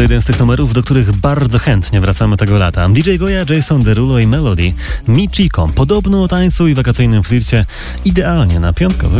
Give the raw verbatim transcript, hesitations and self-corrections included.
To jeden z tych numerów, do których bardzo chętnie wracamy tego lata. D J Goya, Jason Derulo i Melody. Mi Chico. Podobno o tańcu i wakacyjnym flircie idealnie na piątkowy